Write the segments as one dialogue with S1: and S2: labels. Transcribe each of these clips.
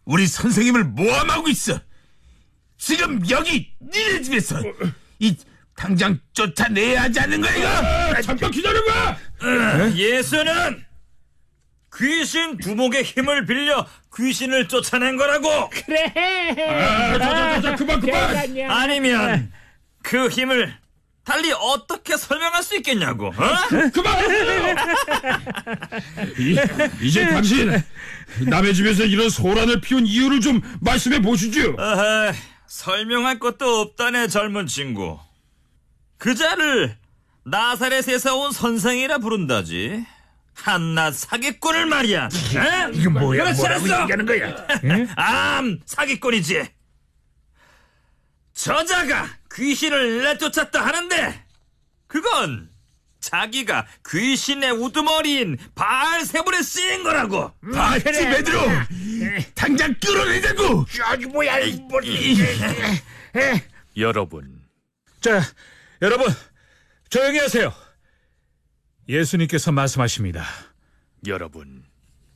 S1: 우리 선생님을 모함하고 있어. 지금 여기 니네 집에서 이 당장 쫓아내야 하지 않는 거야 이거?
S2: 잠깐 기다려봐.
S3: 예수는 귀신 두목의 힘을 빌려 귀신을 쫓아낸 거라고.
S4: 그래.
S2: 자, 그만.
S3: 아니면 그 힘을 달리 어떻게 설명할 수 있겠냐고.
S2: 그만. 이제 당신 남의 집에서 이런 소란을 피운 이유를 좀 말씀해 보시죠.
S3: 설명할 것도 없다네 젊은 친구. 그자를 나사렛에서 온 선생이라 부른다지. 한낱 사기꾼을 말이야.
S1: 이거 뭐야?
S3: 그렇지
S1: 뭐라고
S3: 않았어?
S1: 얘기하는 거야?
S3: 사기꾼이지. 저자가 귀신을 내쫓았다 하는데 그건 자기가 귀신의 우두머리인 바알세불에 쓰인 거라고.
S1: 바알지 베드로, 당장 끌어내자고.
S4: 저기 뭐야?
S5: 여러분,
S6: 자, 여러분 조용히 하세요. 예수님께서 말씀하십니다.
S5: 여러분,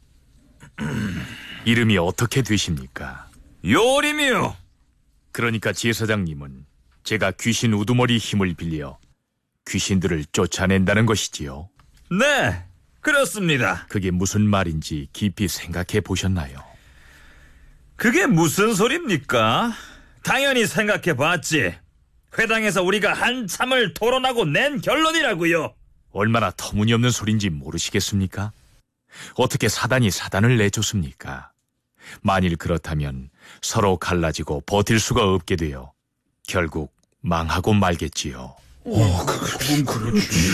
S5: 이름이 어떻게 되십니까?
S3: 요림이요.
S5: 그러니까 제사장님은 제가 귀신 우두머리 힘을 빌려 귀신들을 쫓아낸다는 것이지요.
S3: 네, 그렇습니다.
S5: 그게 무슨 말인지 깊이 생각해 보셨나요?
S3: 그게 무슨 소리입니까? 당연히 생각해 봤지. 회당에서 우리가 한참을 토론하고 낸 결론이라고요.
S5: 얼마나 터무니없는 소린지 모르시겠습니까? 어떻게 사단이 사단을 내쫓습니까? 만일 그렇다면 서로 갈라지고 버틸 수가 없게 되어 결국 망하고 말겠지요.
S2: 그건 그렇지.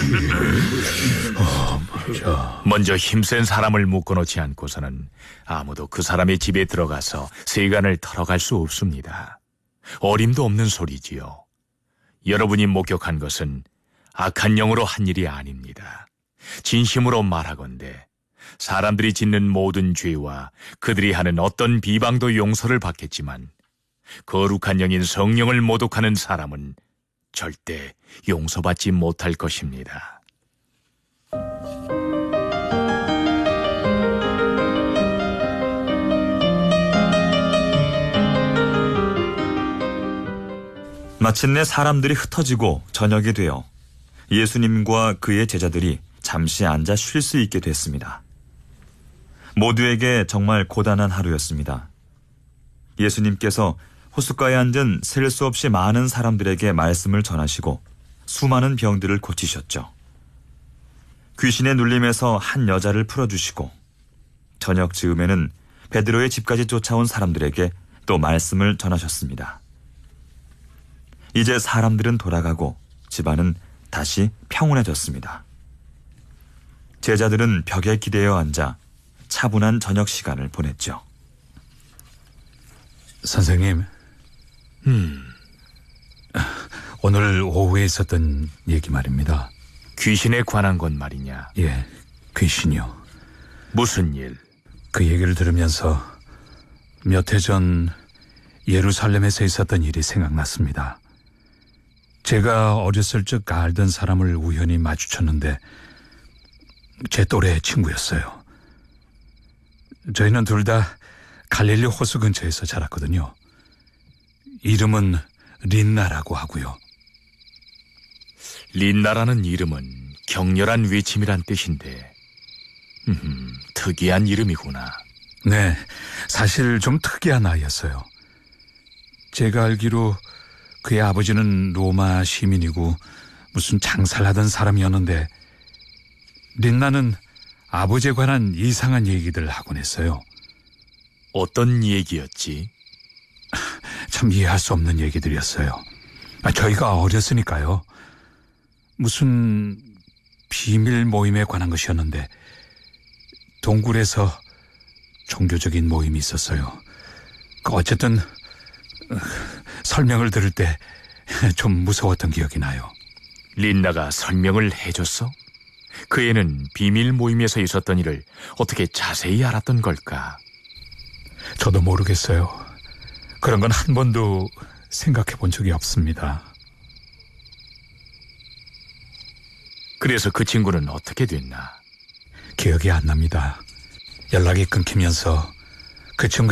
S5: 먼저 힘센 사람을 묶어놓지 않고서는 아무도 그 사람의 집에 들어가서 세간을 털어갈 수 없습니다. 어림도 없는 소리지요. 여러분이 목격한 것은 악한 영으로 한 일이 아닙니다. 진심으로 말하건대 사람들이 짓는 모든 죄와 그들이 하는 어떤 비방도 용서를 받겠지만 거룩한 영인 성령을 모독하는 사람은 절대 용서받지 못할 것입니다.
S3: 마침내 사람들이 흩어지고 저녁이 되어 예수님과 그의 제자들이 잠시 앉아 쉴 수 있게 됐습니다. 모두에게 정말 고단한 하루였습니다. 예수님께서 호숫가에 앉은 셀 수 없이 많은 사람들에게 말씀을 전하시고 수많은 병들을 고치셨죠. 귀신의 눌림에서 한 여자를 풀어주시고 저녁 즈음에는 베드로의 집까지 쫓아온 사람들에게 또 말씀을 전하셨습니다. 이제 사람들은 돌아가고 집안은 다시 평온해졌습니다. 제자들은 벽에 기대어 앉아 차분한 저녁 시간을 보냈죠.
S6: 선생님, 오늘 오후에 있었던 얘기 말입니다.
S5: 귀신에 관한 건 말이냐?
S6: 예, 귀신이요.
S5: 무슨 일?
S6: 그 얘기를 들으면서 몇 해 전 예루살렘에서 있었던 일이 생각났습니다. 제가 어렸을 적 알던 사람을 우연히 마주쳤는데 제 또래 친구였어요. 저희는 둘 다 갈릴리 호수 근처에서 자랐거든요. 이름은 린나라고 하고요.
S5: 린나라는 이름은 격렬한 외침이란 뜻인데 특이한 이름이구나.
S6: 네, 사실 좀 특이한 아이였어요. 제가 알기로 그의 아버지는 로마 시민이고 무슨 장사를 하던 사람이었는데 린나는 아버지에 관한 이상한 얘기들 하곤 했어요.
S5: 어떤 얘기였지?
S6: 참 이해할 수 없는 얘기들이었어요. 저희가 어렸으니까요. 무슨 비밀 모임에 관한 것이었는데 동굴에서 종교적인 모임이 있었어요. 어쨌든 설명을 들을 때 좀 무서웠던 기억이 나요.
S5: 린나가 설명을 해줬어? 그 애는 비밀 모임에서 있었던 일을 어떻게 자세히 알았던 걸까?
S6: 저도 모르겠어요. 그런 건 한 번도 생각해 본 적이 없습니다.
S5: 그래서 그 친구는 어떻게 됐나?
S6: 기억이 안 납니다. 연락이 끊기면서 그 친구